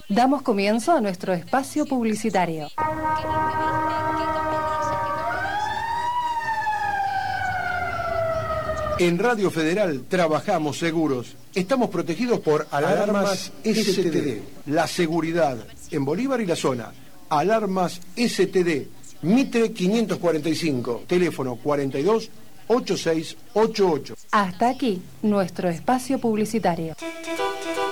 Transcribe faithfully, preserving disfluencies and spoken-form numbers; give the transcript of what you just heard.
Damos comienzo a nuestro espacio publicitario. En Radio Federal trabajamos seguros. Estamos protegidos por Alarmas S T D. La seguridad en Bolívar y la zona. Alarmas S T D. Mitre quinientos cuarenta y cinco. Teléfono cuarenta y dos, ochenta y seis ochenta y ocho. Hasta aquí nuestro espacio publicitario.